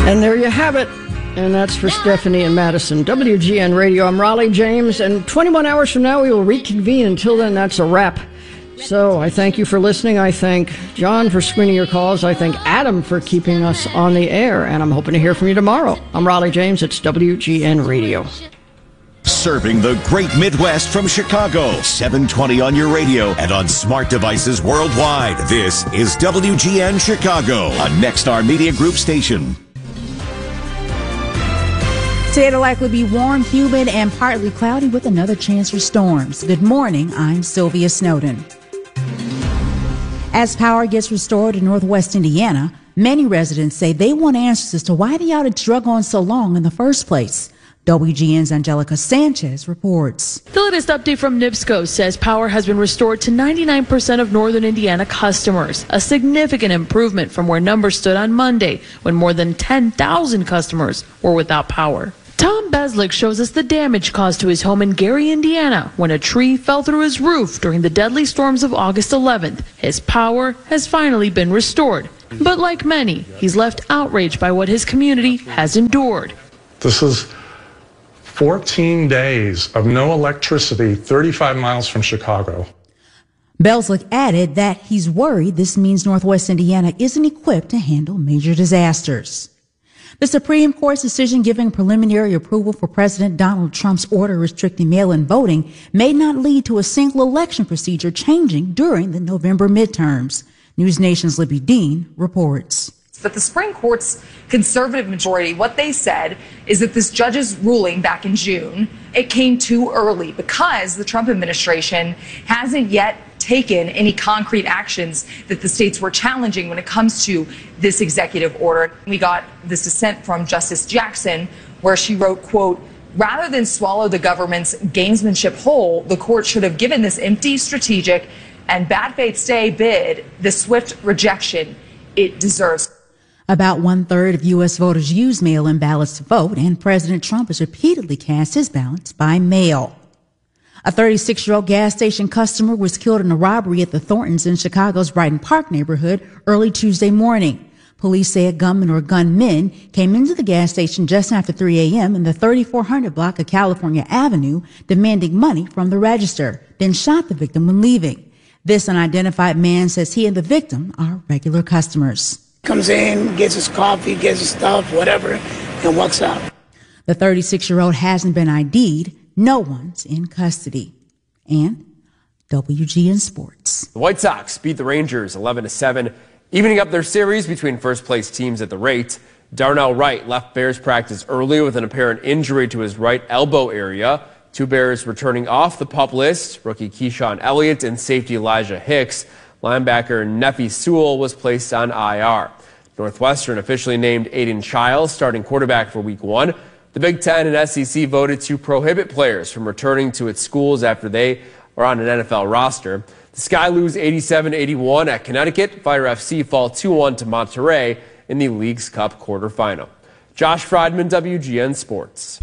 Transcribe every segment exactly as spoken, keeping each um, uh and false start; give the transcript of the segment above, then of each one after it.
And there you have it. And that's for Stephanie and Madison. W G N Radio. I'm Raleigh James. And twenty-one hours from now, we will reconvene. Until then, that's a wrap. So I thank you for listening. I thank John for screening your calls. I thank Adam for keeping us on the air. And I'm hoping to hear from you tomorrow. I'm Raleigh James. It's W G N Radio. Serving the great Midwest from Chicago. seven twenty on your radio and on smart devices worldwide. This is W G N Chicago, a Nexstar Media Group station. Today it'll likely be warm, humid, and partly cloudy with another chance for storms. Good morning. I'm Sylvia Snowden. As power gets restored in northwest Indiana, many residents say they want answers as to why the outage drug on so long in the first place. W G N's Angelica Sanchez reports. The latest update from NIPSCO says power has been restored to ninety-nine percent of northern Indiana customers, a significant improvement from where numbers stood on Monday, when more than ten thousand customers were without power. Tom Beslick shows us the damage caused to his home in Gary, Indiana, when a tree fell through his roof during the deadly storms of August eleventh. His power has finally been restored. But like many, he's left outraged by what his community has endured. This is fourteen days of no electricity, thirty-five miles from Chicago. Beslick added that he's worried this means northwest Indiana isn't equipped to handle major disasters. The Supreme Court's decision giving preliminary approval for President Donald Trump's order restricting mail-in voting may not lead to a single election procedure changing during the November midterms. News Nation's Libby Dean reports. But the Supreme Court's conservative majority, what they said is that this judge's ruling back in June, it came too early because the Trump administration hasn't yet taken any concrete actions that the states were challenging when it comes to this executive order. We got this dissent from Justice Jackson where she wrote, quote, rather than swallow the government's gamesmanship whole, the court should have given this empty strategic and bad faith stay bid the swift rejection it deserves. About one-third of U S voters use mail-in ballots to vote, and President Trump has repeatedly cast his ballots by mail. A thirty-six-year-old gas station customer was killed in a robbery at the Thorntons in Chicago's Brighton Park neighborhood early Tuesday morning. Police say a gunman or gunmen came into the gas station just after three a.m. in the thirty-four hundred block of California Avenue, demanding money from the register, then shot the victim when leaving. This unidentified man says he and the victim are regular customers. Comes in, gets his coffee, gets his stuff, whatever, and walks out. The thirty-six-year-old hasn't been I D'd. No one's in custody. And W G N Sports. The White Sox beat the Rangers eleven to seven, evening up their series between first-place teams at the rate. Darnell Wright left Bears practice early with an apparent injury to his right elbow area. Two Bears returning off the PUP list, rookie Keyshawn Elliott and safety Elijah Hicks. Linebacker Nephi Sewell was placed on I R. Northwestern officially named Aiden Chiles starting quarterback for week one. The Big Ten and S E C voted to prohibit players from returning to its schools after they are on an N F L roster. The Sky lose eighty-seven eighty-one at Connecticut. Fire F C fall two one to Monterey in the League's Cup quarterfinal. Josh Friedman, W G N Sports.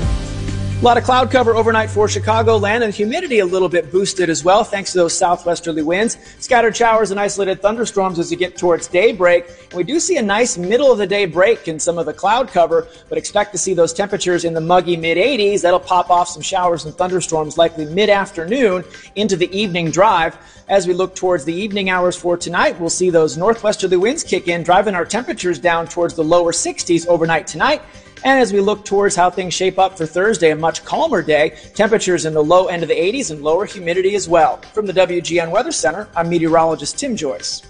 A lot of cloud cover overnight for Chicagoland, and humidity a little bit boosted as well thanks to those southwesterly winds. Scattered showers and isolated thunderstorms as you get towards daybreak. And we do see a nice middle of the day break in some of the cloud cover, but expect to see those temperatures in the muggy mid eighties. That'll pop off some showers and thunderstorms likely mid-afternoon into the evening drive. As we look towards the evening hours for tonight, we'll see those northwesterly winds kick in, driving our temperatures down towards the lower sixties overnight tonight. And as we look towards how things shape up for Thursday, a much calmer day, temperatures in the low end of the eighties and lower humidity as well. From the W G N Weather Center, I'm meteorologist Tim Joyce.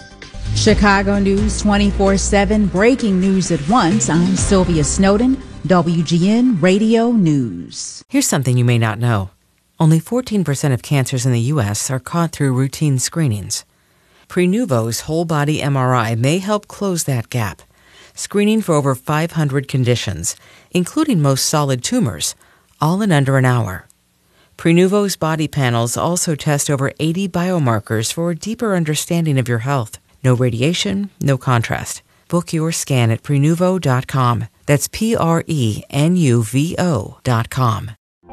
Chicago News twenty-four seven, breaking news at once. I'm Sylvia Snowden, W G N Radio News. Here's something you may not know. Only fourteen percent of cancers in the U S are caught through routine screenings. Prenuvo's whole-body M R I may help close that gap, screening for over five hundred conditions, including most solid tumors, all in under an hour. Prenuvo's body panels also test over eighty biomarkers for a deeper understanding of your health. No radiation, no contrast. Book your scan at Prenuvo dot com. That's P R E N U V O dot com.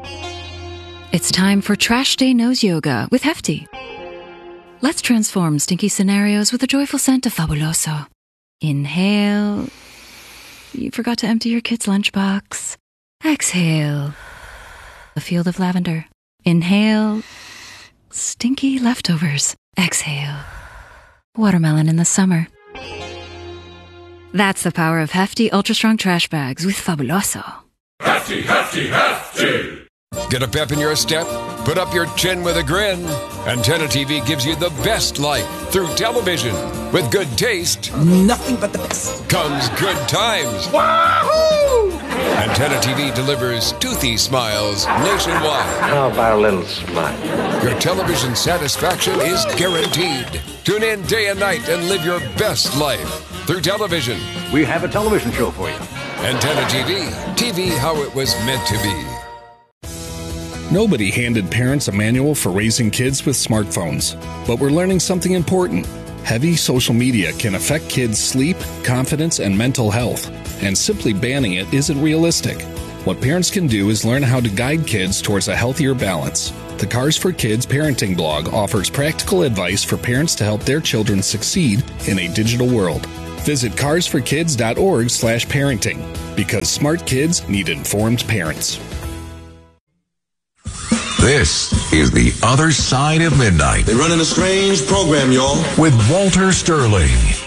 It's time for Trash Day Nose Yoga with Hefty. Let's transform stinky scenarios with a joyful scent of Fabuloso. Inhale. You forgot to empty your kid's lunchbox. Exhale. A field of lavender. Inhale. Stinky leftovers. Exhale. Watermelon in the summer. That's the power of hefty, ultra-strong trash bags with Fabuloso. Hefty, hefty, hefty! Get a pep in your step? Put up your chin with a grin. Antenna T V gives you the best life through television. With good taste, nothing but the best, comes good times. Wahoo! Antenna T V delivers toothy smiles nationwide. How about a little smile? Your television satisfaction is guaranteed. Tune in day and night and live your best life through television. We have a television show for you. Antenna T V. T V how it was meant to be. Nobody handed parents a manual for raising kids with smartphones, but we're learning something important. Heavy social media can affect kids' sleep, confidence, and mental health, and simply banning it isn't realistic. What parents can do is learn how to guide kids towards a healthier balance. The Cars for Kids parenting blog offers practical advice for parents to help their children succeed in a digital world. Visit cars for kids dot org slash parenting, because smart kids need informed parents. This is The Other Side of Midnight. They're running a strange program, y'all. With Walter Sterling.